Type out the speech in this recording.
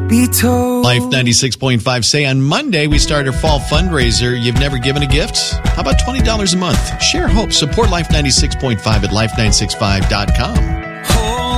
be told. Life 96.5 say on Monday we start our fall fundraiser. You've never given a gift? How about $20 a month? Share hope. Support Life 96.5 at life965.com.